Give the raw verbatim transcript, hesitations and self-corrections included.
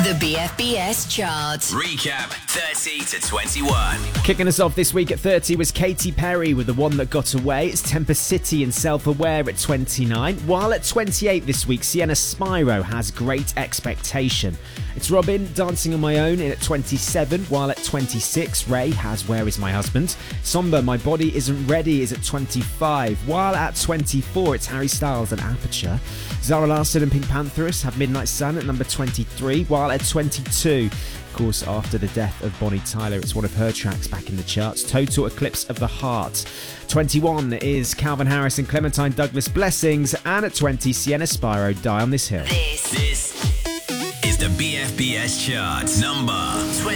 The B F B S chart. Recap thirty to twenty-one. Kicking us off this week at thirty was Katy Perry with The One That Got Away. It's Temper City and Self-Aware at twenty-nine. While at twenty-eight this week, Sienna Spyro has Great Expectation. It's Robin, Dancing on My Own, in at twenty-seven, while at twenty-six, Ray has Where Is My Husband? Somber, My Body Isn't Ready is at twenty-five, while at twenty-four, it's Harry Styles and Aperture. Zara Larsson and Pink Pantheress have Midnight Sun at number twenty-three, while at twenty-two, of course, after the death of Bonnie Tyler, it's one of her tracks back in the charts, Total Eclipse of the Heart. twenty-one is Calvin Harris and Clementine Douglas, Blessings, and at twenty, Sienna Spyro, Die on This Hill. This, This is the B F B S chart. Number twenty.